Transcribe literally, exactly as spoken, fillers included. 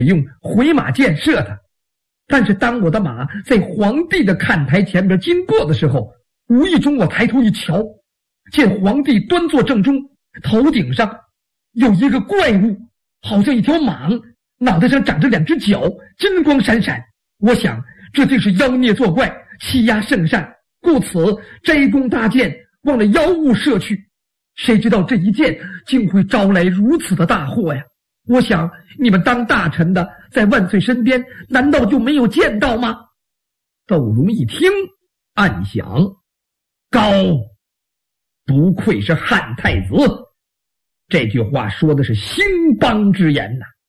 用回马箭射他。但是当我的马在皇帝的看台前边经过的时候，无意中我抬头一瞧，见皇帝端坐正中，头顶上有一个怪物，好像一条蟒，脑袋上长着两只脚，金光闪闪。我想这定是妖孽作怪，欺压圣善，故此摘弓搭箭，往那妖物射去。谁知道这一箭竟会招来如此的大祸呀！我想你们当大臣的在万岁身边，难道就没有见到吗？窦融一听，暗想：高不愧是汉太子，这句话说的是兴邦之言呐、啊。